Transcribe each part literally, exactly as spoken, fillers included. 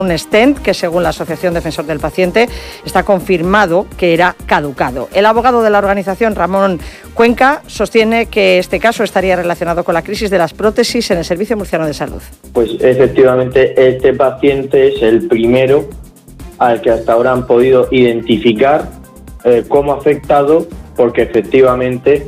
un stent que, según la Asociación Defensor del Paciente, está confirmado que era caducado. El abogado de la organización, Ramón Cuenca, sostiene que este caso estaría relacionado con la crisis de las prótesis en el Servicio Murciano de Salud. Pues efectivamente este paciente es el primero al que hasta ahora han podido identificar eh, como afectado, porque efectivamente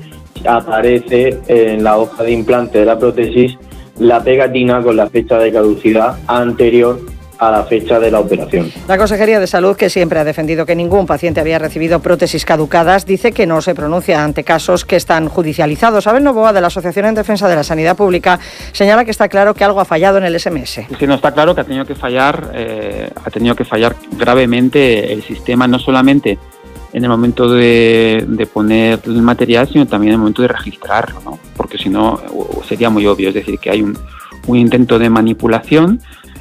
aparece en la hoja de implante de la prótesis la pegatina con la fecha de caducidad anterior a la fecha de la operación. La Consejería de Salud, que siempre ha defendido que ningún paciente había recibido prótesis caducadas, dice que no se pronuncia ante casos que están judicializados. Abel Novoa, de la Asociación en Defensa de la Sanidad Pública, señala que está claro que algo ha fallado en el S M S. Sí, no, está claro que ha tenido que fallar, eh, ha tenido que fallar gravemente el sistema, no solamente en el momento de, de poner el material, sino también en el momento de registrarlo, ¿no? Porque si no sería muy obvio, es decir, que hay un, un intento de manipulación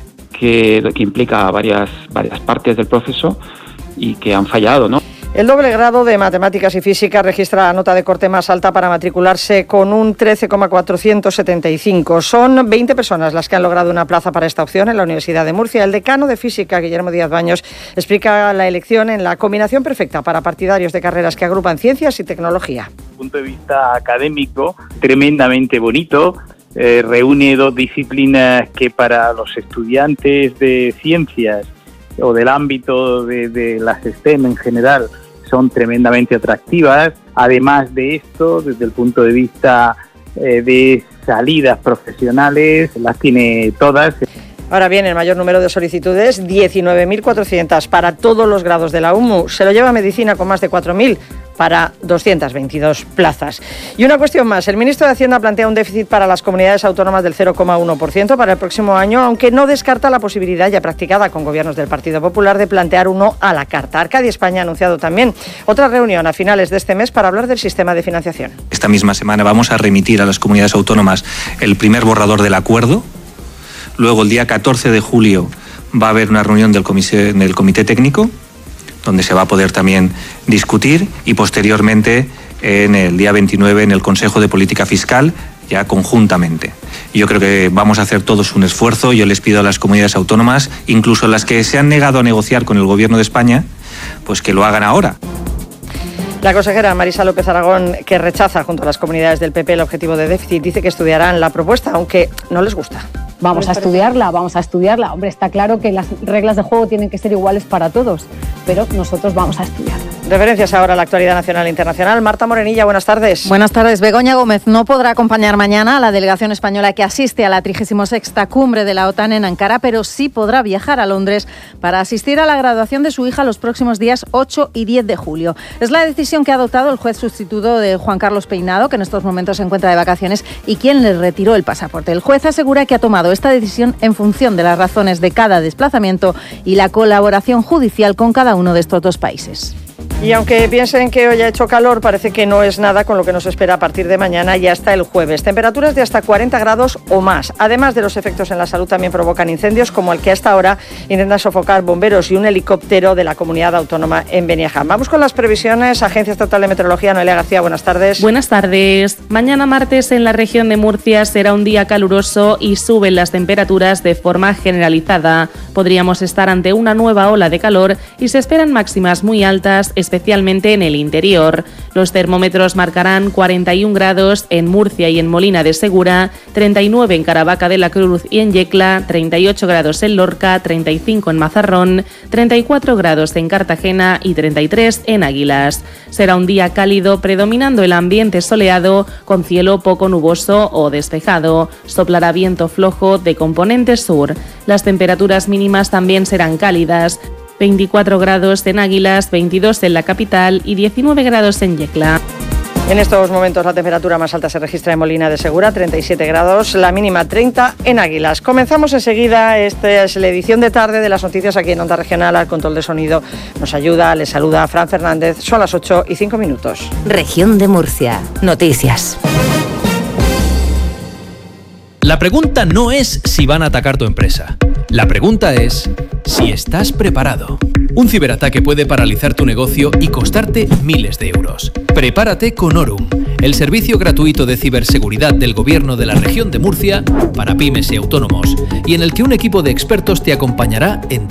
que, que implica varias, varias partes del proceso y que han fallado, ¿no? El doble grado de Matemáticas y Física registra la nota de corte más alta para matricularse con un trece coma cuatrocientos setenta y cinco. Son veinte personas las que han logrado una plaza para esta opción en la Universidad de Murcia. El decano de Física, Guillermo Díaz Baños, explica la elección en la combinación perfecta para partidarios de carreras que agrupan ciencias y tecnología. Desde el punto de vista académico, tremendamente bonito. Eh, reúne dos disciplinas que para los estudiantes de ciencias o del ámbito de, de las STEM en general son tremendamente atractivas. Además de esto, desde el punto de vista eh, de salidas profesionales, las tiene todas. Ahora bien, el mayor número de solicitudes, diecinueve mil cuatrocientas para todos los grados de la U M U. Se lo lleva Medicina con más de cuatro mil para doscientas veintidós plazas. Y una cuestión más. El ministro de Hacienda plantea un déficit para las comunidades autónomas del cero coma uno por ciento para el próximo año, aunque no descarta la posibilidad ya practicada con gobiernos del Partido Popular de plantear uno a la carta. Arcadia España ha anunciado también otra reunión a finales de este mes para hablar del sistema de financiación. Esta misma semana vamos a remitir a las comunidades autónomas el primer borrador del acuerdo. Luego, el día catorce de julio, va a haber una reunión del comité, del comité técnico, donde se va a poder también discutir, y posteriormente, en el día veintinueve, en el Consejo de Política Fiscal, ya conjuntamente. Yo creo que vamos a hacer todos un esfuerzo. Yo les pido a las comunidades autónomas, incluso las que se han negado a negociar con el Gobierno de España, pues que lo hagan ahora. La consejera Marisa López Aragón, que rechaza junto a las comunidades del P P el objetivo de déficit, dice que estudiarán la propuesta, aunque no les gusta. Vamos a estudiarla, vamos a estudiarla. Hombre, está claro que las reglas de juego tienen que ser iguales para todos, pero nosotros vamos a estudiarla. Referencias ahora a la actualidad nacional e internacional. Marta Morenilla, buenas tardes. Buenas tardes. Begoña Gómez no podrá acompañar mañana a la delegación española que asiste a la trigésima sexta cumbre de la OTAN en Ankara, pero sí podrá viajar a Londres para asistir a la graduación de su hija los próximos días ocho y diez de julio. Es la decisión que ha adoptado el juez sustituto de Juan Carlos Peinado, que en estos momentos se encuentra de vacaciones, y quien le retiró el pasaporte. El juez asegura que ha tomado esta decisión en función de las razones de cada desplazamiento y la colaboración judicial con cada uno de estos dos países. Y aunque piensen que hoy ha hecho calor, parece que no es nada con lo que nos espera a partir de mañana y hasta el jueves. Temperaturas de hasta cuarenta grados o más. Además de los efectos en la salud, también provocan incendios, como el que hasta ahora intentan sofocar bomberos y un helicóptero de la comunidad autónoma en Beniaján. Vamos con las previsiones. Agencia Estatal de Meteorología, Noelia García, buenas tardes. Buenas tardes. Mañana martes en la región de Murcia será un día caluroso y suben las temperaturas de forma generalizada. Podríamos estar ante una nueva ola de calor y se esperan máximas muy altas, especialmente en el interior. Los termómetros marcarán cuarenta y un grados en Murcia y en Molina de Segura, treinta y nueve en Caravaca de la Cruz y en Yecla, treinta y ocho grados en Lorca, treinta y cinco en Mazarrón, treinta y cuatro grados en Cartagena y treinta y tres en Águilas. Será un día cálido, predominando el ambiente soleado, con cielo poco nuboso o despejado. Soplará viento flojo de componente sur. Las temperaturas mínimas también serán cálidas. veinticuatro grados en Águilas, veintidós en la capital y diecinueve grados en Yecla. En estos momentos la temperatura más alta se registra en Molina de Segura, treinta y siete grados, la mínima treinta en Águilas. Comenzamos enseguida. Esta es la edición de tarde de las noticias aquí en Onda Regional. Al control de sonido nos ayuda, les saluda Fran Fernández. Son las ocho y cinco minutos. Región de Murcia. Noticias. La pregunta no es si van a atacar tu empresa. La pregunta es si estás preparado. Un ciberataque puede paralizar tu negocio y costarte miles de euros. Prepárate con Orum, el servicio gratuito de ciberseguridad del Gobierno de la Región de Murcia para pymes y autónomos, y en el que un equipo de expertos te acompañará en